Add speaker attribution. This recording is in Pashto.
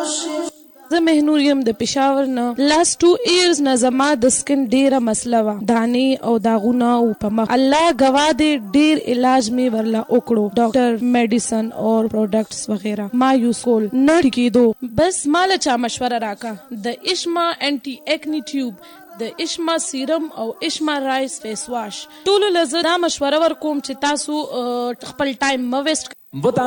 Speaker 1: زه مهنور یم د پېښور نه. لاست 2 years نه زما د سکن ډېره مسله وه، دانې او داغونه او په مخ. الله ګواه دی ډېر علاج مې ورله وکړو، ډاکټر، میډیسن او پروډکټس وغیره ما یوز کول، نه ټیکېدو. بس ماله چا مشوره راکا د اشما انټي ایکنی ټیوب، د اشما سیرم او اشما رایس فیس واش. ټولو له زه دا مشوره ورکوم چې تاسو خپل ټایم مه ویسټ